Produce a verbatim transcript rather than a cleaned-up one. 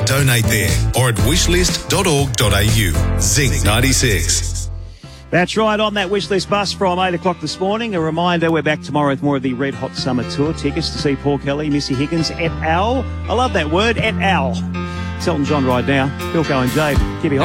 Donate there or at wishlist dot org dot a u. Zinc ninety-six. That's right, on that Wishlist bus from eight o'clock this morning. A reminder, we're back tomorrow with more of the Red Hot Summer Tour. Tickets to see Paul Kelly, Missy Higgins, et al. I love that word, et al. It's Elton John right now. Philco and Jade. Keep it hot.